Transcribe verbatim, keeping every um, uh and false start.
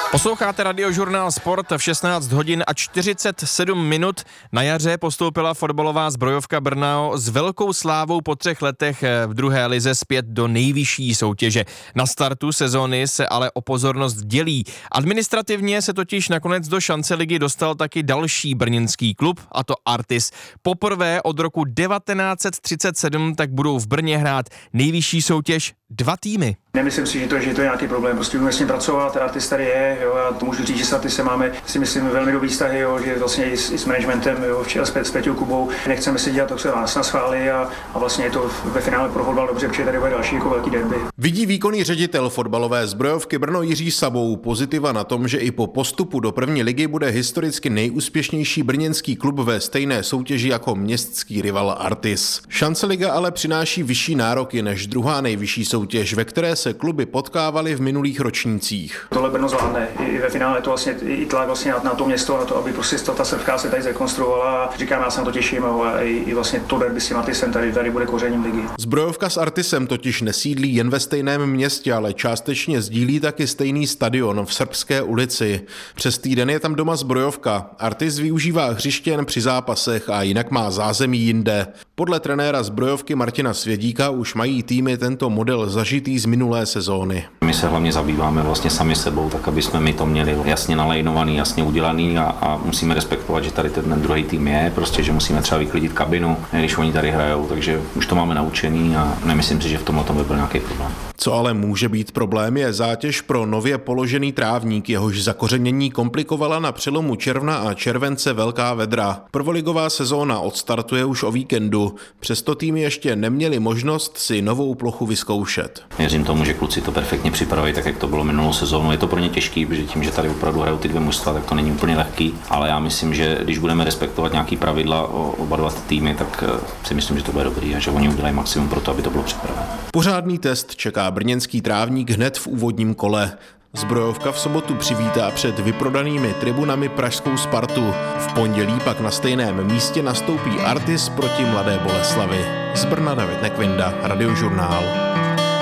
Posloucháte Radiožurnál Sport v šestnáct hodin a čtyřicet sedm minut. Na jaře postoupila fotbalová Zbrojovka Brno s velkou slávou po třech letech v druhé lize zpět do nejvyšší soutěže. Na startu sezóny se ale o pozornost dělí. Administrativně se totiž nakonec do šance ligy dostal taky další brněnský klub, a to Artis. Poprvé od roku devatenáct set třicet sedm tak budou v Brně hrát nejvyšší soutěž dva týmy. Nemyslím si, že to, že to je nějaký problém, prostě budeme s ním pracovat, Artis tady je, jo, a to můžu říct, že s Artisem máme, si myslím, velmi dobrý vztahy, jo, že vlastně i s, i s managementem, jo, včera s, s Peťou Kubou, nechceme si dělat to, co nás naschválí a, a vlastně je to ve finále pro fotbal dobře, protože tady bude další jako velký derby. Vidí výkonný ředitel fotbalové Zbrojovky Brno Jiří Sabou pozitiva na tom, že i po postupu do první ligy bude historicky nejúspěšnější brněnský klub ve stejné soutěži jako městský rival Artis. Šance liga ale přináší vyšší nároky než druhá nejvyšší soutěž, ve které se kluby potkávaly v minulých ročnících. Tohle Brno zvládne. I ve finále to vlastně i tlak vlastně na, na to město, na to, aby prostě ta srbská se tady zrekonstruovala. Říkám, já se na to těším a i, i vlastně to derby s tím Artisem tady, tady bude kořením ligy. Zbrojovka s Artisem totiž nesídlí jen ve stejném městě, ale částečně sdílí taky stejný stadion v Srbské ulici. Přes týden je tam doma Zbrojovka. Artis využívá hřiště jen při zápasech a jinak má zázemí jinde. Podle trenéra Zbrojovky Martina Svědíka už mají týmy tento model zažitý z minulé sezóny. My se hlavně zabýváme vlastně sami sebou, tak aby jsme my to měli jasně nalajnovaný, jasně udělaný a, a musíme respektovat, že tady ten druhý tým je, prostě, že musíme třeba vyklidit kabinu, když oni tady hrajou, takže už to máme naučený a nemyslím si, že v tomhle tom by byl nějaký problém. Co ale může být problém, je zátěž pro nově položený trávník, jehož zakořenění komplikovala na přelomu června a července velká vedra. Prvoligová sezóna odstartuje už o víkendu, přesto týmy ještě neměli možnost si novou plochu vyzkoušet. Věřím tomu, že kluci to perfektně připraví, tak jak to bylo minulou sezónu. Je to pro ně těžký, protože tím, že tady opravdu hrajou ty dvě mužstva, tak to není úplně lehký, ale já myslím, že když budeme respektovat nějaký pravidla o oba dva týmy, tak si myslím, že to bude dobrý a že oni udělají maximum pro to, aby to bylo připraveno. Pořádný test čeká brněnský trávník hned v úvodním kole. Zbrojovka v sobotu přivítá před vyprodanými tribunami pražskou Spartu. V pondělí pak na stejném místě nastoupí Artis proti Mladé Boleslavi. Z Brna David Nekvinda, Radiožurnál.